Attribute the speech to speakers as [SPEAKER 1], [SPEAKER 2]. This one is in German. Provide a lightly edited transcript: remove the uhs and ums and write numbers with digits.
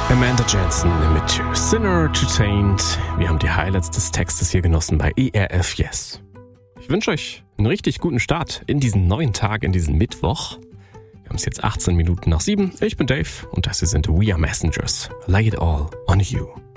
[SPEAKER 1] Amanda Jensen mit Sinner to Saint. Wir haben die Highlights des Textes hier genossen bei ERF Yes. Ich wünsche euch einen richtig guten Start in diesen neuen Tag, in diesen Mittwoch. Wir haben es jetzt 18 Minuten nach 7. Ich bin Dave und das hier sind We Are Messengers. Lay it all on you.